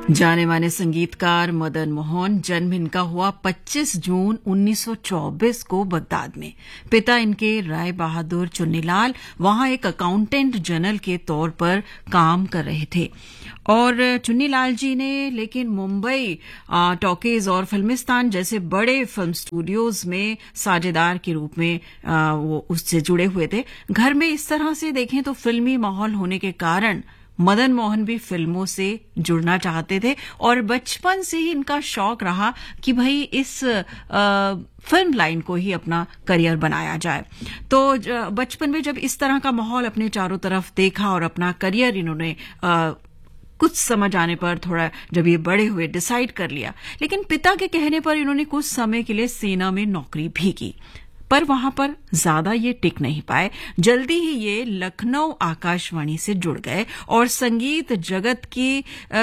जाने माने संगीतकार मदन मोहन, जन्म इनका हुआ 25 जून 1924 को बगदाद में। पिता इनके राय बहादुर चुन्नीलाल वहां एक अकाउंटेंट जनरल के तौर पर काम कर रहे थे और चुन्नीलाल जी ने लेकिन मुंबई टॉकीज और फिल्मिस्तान जैसे बड़े फिल्म स्टूडियोज में साझेदार के रूप में वो उससे जुड़े हुए थे। घर में इस तरह से देखें तो फिल्मी माहौल होने के कारण मदन मोहन भी फिल्मों से जुड़ना चाहते थे और बचपन से ही इनका शौक रहा कि भाई इस फिल्म लाइन को ही अपना करियर बनाया जाए। तो बचपन में जब इस तरह का माहौल अपने चारों तरफ देखा और अपना करियर इन्होंने कुछ समझ आने पर थोड़ा जब ये बड़े हुए डिसाइड कर लिया, लेकिन पिता के कहने पर इन्होंने कुछ समय के लिए सेना में नौकरी भी की, पर वहां पर ज्यादा ये टिक नहीं पाए। जल्दी ही ये लखनऊ आकाशवाणी से जुड़ गए और संगीत जगत की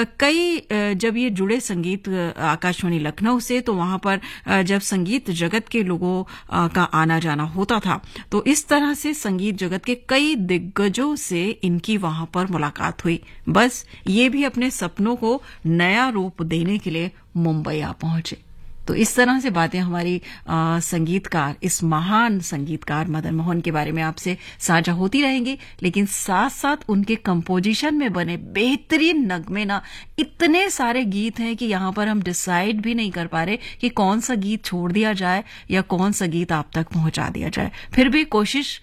जब ये जुड़े संगीत आकाशवाणी लखनऊ से, तो वहां पर जब संगीत जगत के लोगों का आना जाना होता था, तो इस तरह से संगीत जगत के कई दिग्गजों से इनकी वहां पर मुलाकात हुई। बस ये भी अपने सपनों को नया रूप देने के लिए मुंबई आ पहुंचे। तो इस तरह से बातें हमारी संगीतकार, इस महान संगीतकार मदन मोहन के बारे में आपसे साझा होती रहेंगी, लेकिन साथ साथ उनके कंपोजिशन में बने बेहतरीन नगमे ना इतने सारे गीत हैं कि यहाँ पर हम डिसाइड भी नहीं कर पा रहे कि कौन सा गीत छोड़ दिया जाए या कौन सा गीत आप तक पहुंचा दिया जाए। फिर भी कोशिश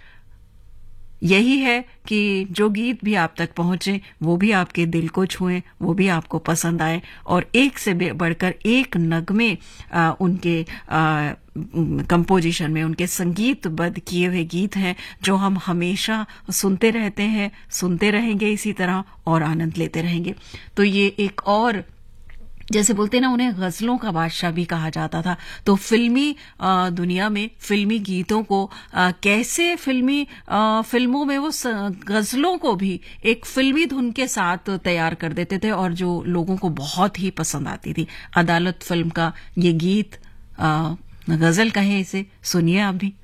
यही है कि जो गीत भी आप तक पहुंचे वो भी आपके दिल को छुएं, वो भी आपको पसंद आए और एक से बढ़कर एक नगमे उनके कंपोजिशन में, उनके संगीतबद्ध किए हुए गीत हैं जो हम हमेशा सुनते रहते हैं, सुनते रहेंगे इसी तरह और आनंद लेते रहेंगे। तो ये एक और, जैसे बोलते ना, उन्हें गजलों का बादशाह भी कहा जाता था। तो फिल्मी दुनिया में फिल्मी गीतों को कैसे फिल्मों में वो गजलों को भी एक फिल्मी धुन के साथ तैयार कर देते थे और जो लोगों को बहुत ही पसंद आती थी। अदालत फिल्म का ये गीत, गजल कहें इसे, सुनिए आप भी।